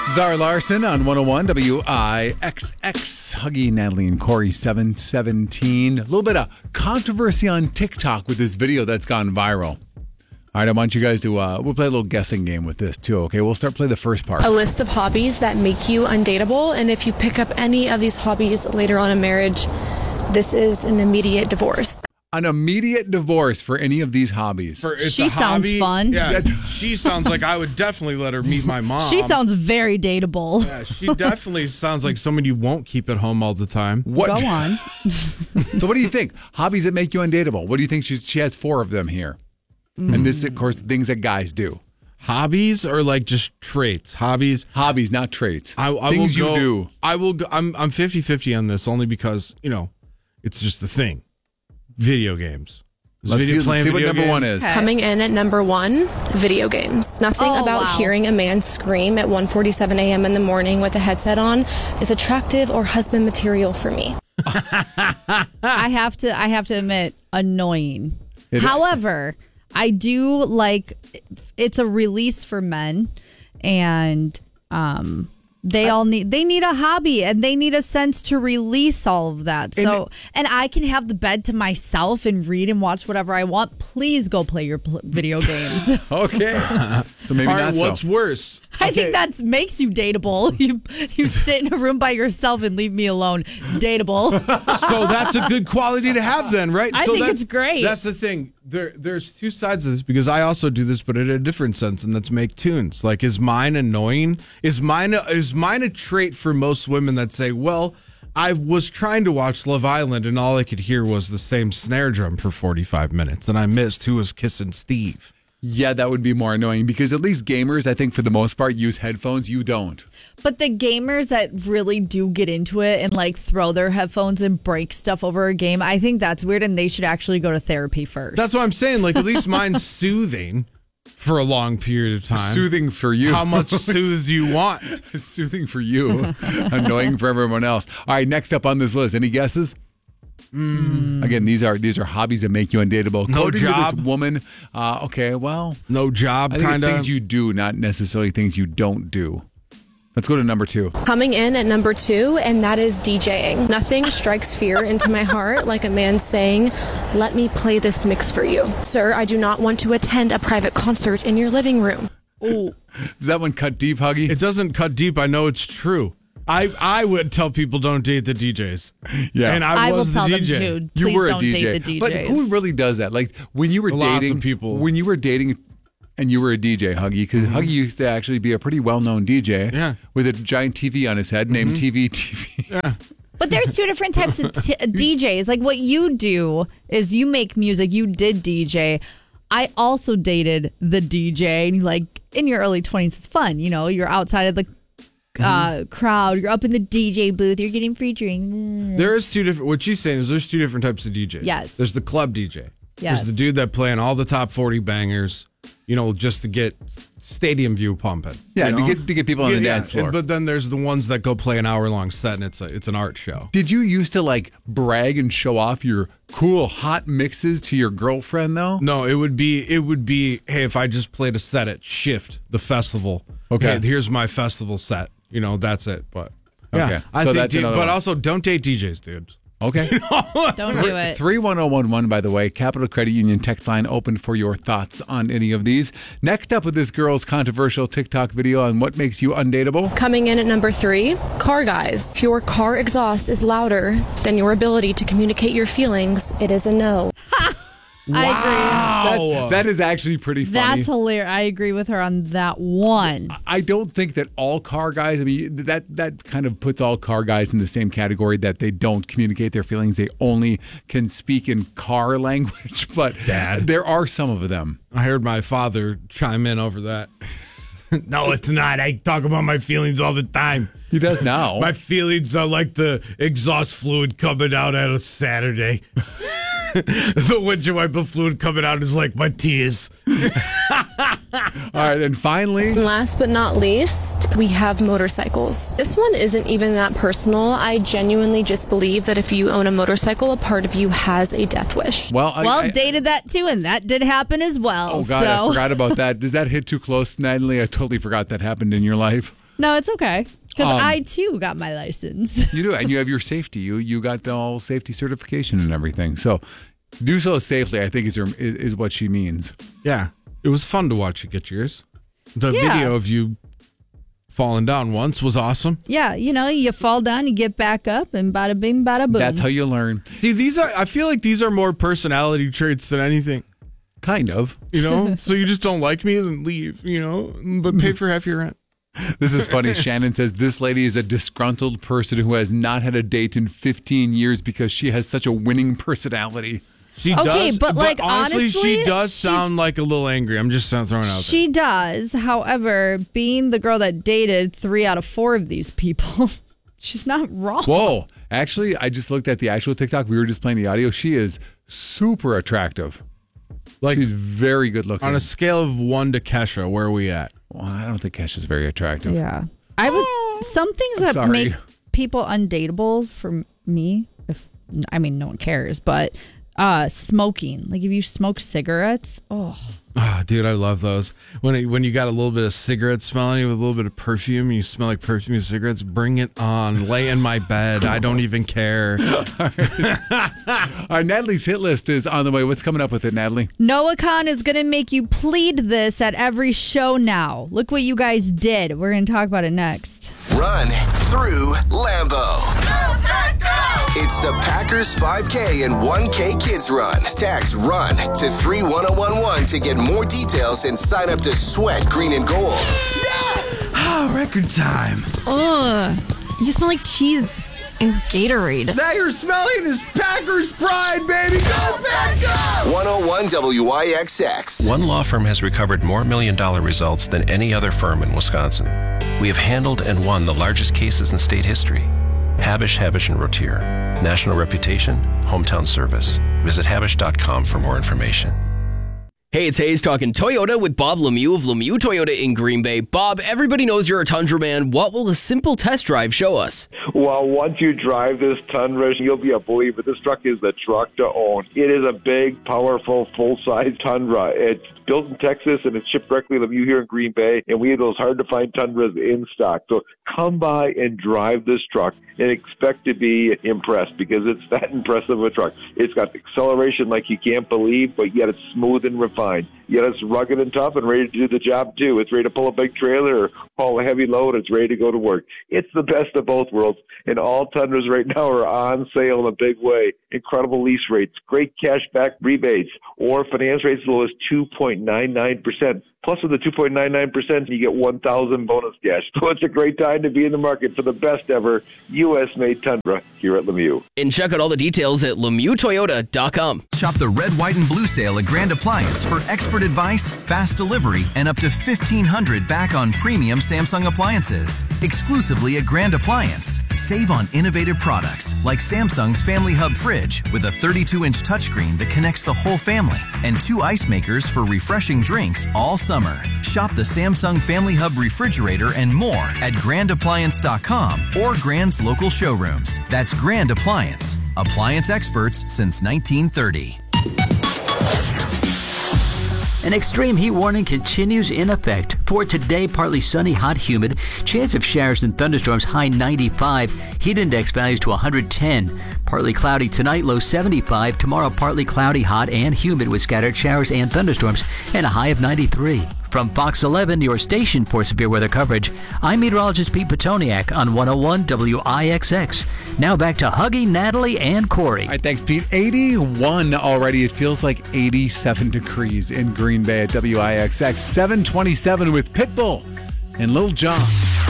Zara Larson on 101 WIXX. Huggy, Natalie, and Corey 717. A little bit of controversy on TikTok with this video that's gone viral. All right, I want you guys to, we'll play a little guessing game with this too, okay? We'll start playing the first part. A list of hobbies that make you undateable, and if you pick up any of these hobbies later on in marriage, this is an immediate divorce. An immediate divorce for any of these hobbies. She sounds fun. Yeah, she sounds like I would definitely let her meet my mom. She sounds very dateable. Yeah, she definitely sounds like somebody you won't keep at home all the time. What? Go on. So what do you think? Hobbies that make you undateable. What do you think? She has 4 of them here. And this, of course, things that guys do. Hobbies or like just traits? Hobbies, not traits. I things will go, you do. I will go, I'm 50-50 on this only because, it's just the thing. Video games. Let's see what number one is. Coming in at number 1, video games. Nothing about hearing a man scream at 1:47 a.m. in the morning with a headset on is attractive or husband material for me. I have to admit, annoying. However, I do like it's a release for men, and they need a hobby and they need a sense to release all of that. So, and I can have the bed to myself and read and watch whatever I want. Please go play your video games. Okay. So maybe not what's worse? I think that makes you dateable. You sit in a room by yourself and leave me alone. Dateable. So that's a good quality to have then, right? I think it's great. That's the thing. There's 2 sides of this because I also do this, but in a different sense, and that's make tunes. Like, is mine annoying? Is mine a trait for most women that say, well, I was trying to watch Love Island and all I could hear was the same snare drum for 45 minutes and I missed who was kissing Steve. Yeah, that would be more annoying because at least gamers, I think for the most part, use headphones. You don't. But the gamers that really do get into it and like throw their headphones and break stuff over a game, I think that's weird and they should actually go to therapy first. That's what I'm saying. Like, at least mine's soothing for a long period of time. Soothing for you. How much soothe do you want? Soothing for you. Annoying for everyone else. All right, next up on this list. Any guesses? Again, these are hobbies that make you undateable. No According job. to this woman, okay, well, no job, I think kind it's of things you do, not necessarily things you don't do. Let's go to number 2. Coming in at number 2, and that is DJing. Nothing strikes fear into my heart like a man saying, "Let me play this mix for you." Sir, I do not want to attend a private concert in your living room. Oh, does that one cut deep, Huggy? It doesn't cut deep. I know it's true. I would tell people don't date the DJs. Yeah, and I will was tell the them DJ. too. You Please were a don't DJ, date the DJs. but who really does that? Like when you were Lots dating of people. When you were dating. And you were a DJ, Huggy, because Huggy used to actually be a pretty well-known DJ with a giant TV on his head named TV. Yeah. But there's 2 different types of DJs. Like what you do is you make music. You did DJ. I also dated the DJ. And like in your early 20s, it's fun. You're outside of the crowd. You're up in the DJ booth. You're getting free drinks. There's 2 different. What she's saying is there's 2 different types of DJ. Yes. There's the club DJ. Yes. There's the dude that playing all the top 40 bangers. Just to get stadium view pumping. Yeah, to get people on the dance floor. But then there's the ones that go play an hour-long set, and it's an art show. Did you used to like brag and show off your cool hot mixes to your girlfriend though? No, it would be hey, if I just played a set at Shift, the festival. Okay, hey, here's my festival set. That's it. But yeah, okay, I so think that's another one. also don't date DJs, dude. Okay. Don't do it. 31011, by the way, Capital Credit Union text line open for your thoughts on any of these. Next up with this girl's controversial TikTok video on what makes you undateable. Coming in at number 3, car guys. If your car exhaust is louder than your ability to communicate your feelings, it is a no. I agree. That is actually pretty funny. That's hilarious. I agree with her on that one. I don't think that all car guys, that kind of puts all car guys in the same category that they don't communicate their feelings. They only can speak in car language. But Dad, there are some of them. I heard my father chime in over that. No, it's not. I talk about my feelings all the time. He does now. My feelings are like the exhaust fluid coming out on a Saturday. The windshield wiper fluid coming out is like my tears. All right, and finally, last but not least, we have motorcycles. This one isn't even that personal. I genuinely just believe that if you own a motorcycle, a part of you has a death wish. Well, I dated that too, and that did happen as well. Oh, God, I forgot about that. Does that hit too close, Natalie? I totally forgot that happened in your life. No, it's okay. Because I, too, got my license. You do, and you have your safety. You got the all safety certification and everything. So do so safely, I think, is what she means. Yeah. It was fun to watch you get yours. The video of you falling down once was awesome. Yeah, you fall down, you get back up, and bada bing, bada boom. That's how you learn. See, I feel like these are more personality traits than anything. Kind of. So you just don't like me, then leave, but pay for half your rent. This is funny. Shannon says this lady is a disgruntled person who has not had a date in 15 years because she has such a winning personality. She does, but honestly, she does sound like a little angry. I'm just throwing it out there. She does. However, being the girl that dated 3 out of 4 of these people, she's not wrong. Whoa. Actually, I just looked at the actual TikTok. We were just playing the audio. She is super attractive. She's very good looking. On a scale of 1 to Kesha, where are we at? Well, I don't think Kesha's very attractive. Yeah. Some things that make people undateable for me, no one cares, but smoking. Like if you smoke cigarettes, dude, I love those. When you got a little bit of cigarette smell on you with a little bit of perfume, and you smell like perfume and cigarettes, bring it on. Lay in my bed. I don't even care. All right, Natalie's hit list is on the way. What's coming up with it, Natalie? Noah Khan is going to make you plead this at every show now. Look what you guys did. We're going to talk about it next. Run through Lambeau. Go, go, go! It's the Packers 5K and 1K Kids Run. Text RUN to 31011 to get more details and sign up to Sweat Green and Gold. Yeah! Record time. Ugh. You smell like cheese and Gatorade. That you're smelling is Packers pride, baby. Go, Pack, go! 101 WIXX. One law firm has recovered more $1 million results than any other firm in Wisconsin. We have handled and won the largest cases in state history. Habish, Habish & Rotier. National reputation, hometown service. Visit Habish.com for more information. Hey, it's Hayes talking Toyota with Bob Lemieux of Lemieux Toyota in Green Bay. Bob, everybody knows you're a Tundra man. What will a simple test drive show us? Well, once you drive this Tundra, you'll be a believer. This truck is the truck to own. It is a big, powerful, full-size Tundra. It's built in Texas, and it's shipped directly to Lemieux here in Green Bay, and we have those hard-to-find Tundras in stock. So come by and drive this truck and expect to be impressed because it's that impressive a truck. It's got acceleration like you can't believe, but yet it's smooth and refined. Yet it's rugged and tough and ready to do the job, too. It's ready to pull a big trailer or haul a heavy load. It's ready to go to work. It's the best of both worlds, and all Tundras right now are on sale in a big way. Incredible lease rates, great cash back rebates, or finance rates as low as 2.99%. Plus, with the 2.99%, you get $1,000 bonus cash. So it's a great time to be in the market for the best ever U.S.-made Tundra here at Lemieux. And check out all the details at LemieuxToyota.com. Shop the Red, White, and Blue sale at Grand Appliance for expert advice, fast delivery, and up to $1,500 back on premium Samsung appliances. Exclusively at Grand Appliance. Save on innovative products like Samsung's Family Hub fridge with a 32-inch touchscreen that connects the whole family and 2 ice makers for refreshing drinks all summer. Shop the Samsung Family Hub refrigerator and more at grandappliance.com or Grand's local showrooms. That's Grand Appliance. Appliance experts since 1930. An extreme heat warning continues in effect. For today, partly sunny, hot, humid. Chance of showers and thunderstorms, high 95. Heat index values to 110. Partly cloudy tonight, low 75. Tomorrow, partly cloudy, hot, and humid with scattered showers and thunderstorms, and a high of 93. From Fox 11, your station for severe weather coverage, I'm meteorologist Pete Petoniak on 101 WIXX. Now back to Huggy, Natalie, and Corey. All right, thanks, Pete. 81 already. It feels like 87 degrees in Green Bay at WIXX. 727 with Pitbull and Lil Jon.